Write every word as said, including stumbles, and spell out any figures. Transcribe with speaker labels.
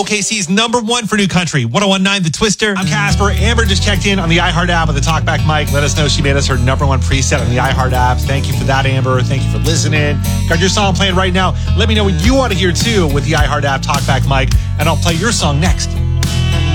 Speaker 1: O K C's number one for new country, one oh one point nine The Twister.
Speaker 2: I'm Casper. Amber just checked in on the iHeart app with the Talkback mic. Let us know she made us her number one preset on the iHeart app. Thank you for that, Amber. Thank you for listening. Got your song playing right now. Let me know what you want to hear, too, with the iHeart app Talkback mic, and I'll play your song next.